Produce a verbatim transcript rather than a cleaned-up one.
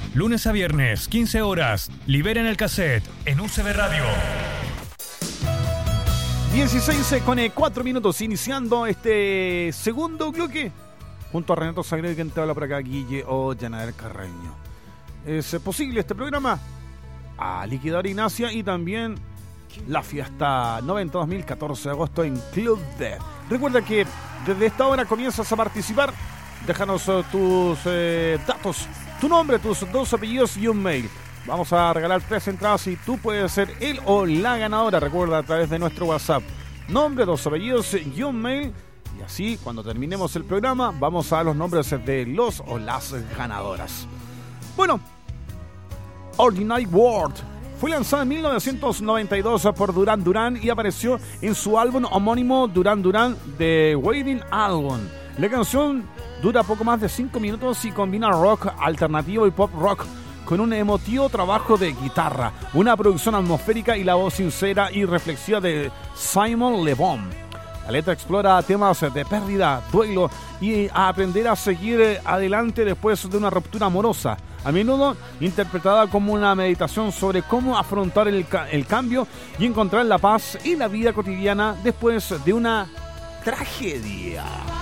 Lunes a viernes, quince horas. Liberen el cassette en U C B Radio. dieciséis con cuatro minutos, iniciando este segundo bloque. Junto a Renato Sagredo, quien te habla por acá, Guille Ollanader Carreño. ¿Es posible este programa? A Liquidadora Ignacia y también la fiesta noventa dos mil catorce de agosto en Club D. Recuerda que desde esta hora comienzas a participar. Déjanos uh, tus eh, datos, tu nombre, tus dos apellidos y un mail. Vamos a regalar tres entradas y tú puedes ser el o la ganadora. Recuerda, a través de nuestro WhatsApp. Nombre, dos apellidos y un mail. Y así, cuando terminemos el programa, vamos a dar los nombres de los o las ganadoras. Bueno, Ordinary World fue lanzada en mil novecientos noventa y dos por Duran Duran y apareció en su álbum homónimo Duran Duran The Wedding Album. La canción dura poco más de cinco minutos y combina rock alternativo y pop rock con un emotivo trabajo de guitarra, una producción atmosférica y la voz sincera y reflexiva de Simon Le Bon. La letra explora temas de pérdida, duelo y a aprender a seguir adelante después de una ruptura amorosa, a menudo interpretada como una meditación sobre cómo afrontar el, ca- el cambio y encontrar la paz en la vida cotidiana después de una tragedia.